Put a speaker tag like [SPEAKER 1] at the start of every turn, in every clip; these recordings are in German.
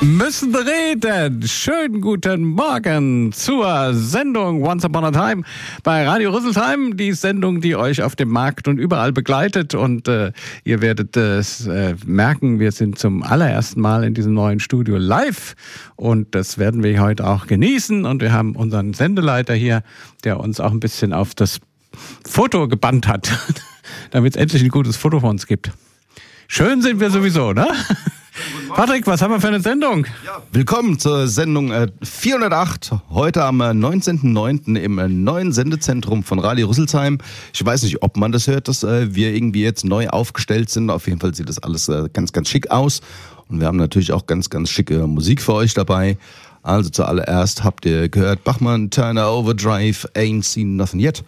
[SPEAKER 1] Müssen reden. Schönen guten Morgen zur Sendung Once Upon a Time bei Radio Rüsselsheim. Die Sendung, die euch auf dem Markt und überall begleitet. Und ihr werdet es merken, wir sind zum allerersten Mal in diesem neuen Studio live. Und das werden wir heute auch genießen. Und wir haben unseren Sendeleiter hier, der uns auch ein bisschen auf das Foto gebannt hat, damit es endlich ein gutes Foto von uns gibt. Schön sind wir sowieso, ne? Patrick, was haben wir für eine Sendung?
[SPEAKER 2] Ja, willkommen zur Sendung 408, heute am 19.09. im neuen Sendezentrum von Radio Rüsselsheim. Ich weiß nicht, ob man das hört, dass wir irgendwie jetzt neu aufgestellt sind. Auf jeden Fall sieht das alles ganz, ganz schick aus. Und wir haben natürlich auch ganz, ganz schicke Musik für euch dabei. Also zuallererst habt ihr gehört, Bachmann, Turner, Overdrive, Ain't Seen Nothing Yet.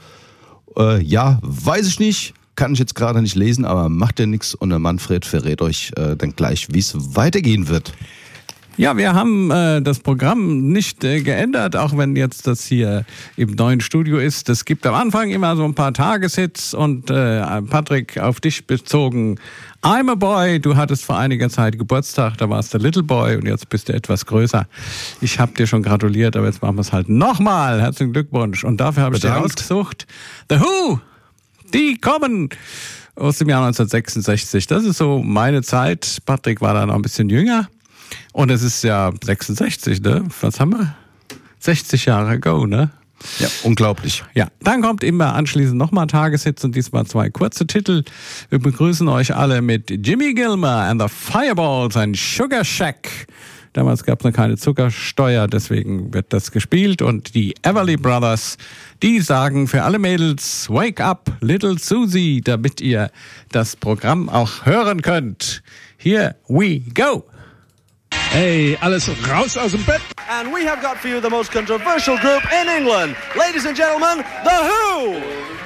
[SPEAKER 2] Ja, weiß ich nicht. Kann ich jetzt gerade nicht lesen, aber macht ja nichts. Und der Manfred verrät euch dann gleich, wie es weitergehen wird.
[SPEAKER 1] Ja, wir haben das Programm nicht geändert, auch wenn jetzt das hier im neuen Studio ist. Es gibt am Anfang immer so ein paar Tageshits und Patrick, auf dich bezogen. I'm a Boy, du hattest vor einiger Zeit Geburtstag, da warst du Little Boy und jetzt bist du etwas größer. Ich habe dir schon gratuliert, aber jetzt machen wir es halt nochmal. Herzlichen Glückwunsch. Und dafür habe ich dir ausgesucht The Who. Die kommen aus dem Jahr 1966. Das ist so meine Zeit. Patrick war da noch ein bisschen jünger. Und es ist ja 66, ne? Was haben wir? 60 Jahre ago, ne?
[SPEAKER 2] Ja, unglaublich.
[SPEAKER 1] Ja, dann kommt immer anschließend nochmal Tageshits und diesmal 2 kurze Titel. Wir begrüßen euch alle mit Jimmy Gilmer and the Fireballs and Sugar Shack. Damals gab es noch keine Zuckersteuer, deswegen wird das gespielt. Und die Everly Brothers, die sagen für alle Mädels, wake up, little Susie, damit ihr das Programm auch hören könnt. Here we go.
[SPEAKER 3] Hey, alles raus aus dem Bett.
[SPEAKER 4] And we have got for you the most controversial group in England. Ladies and gentlemen, The Who!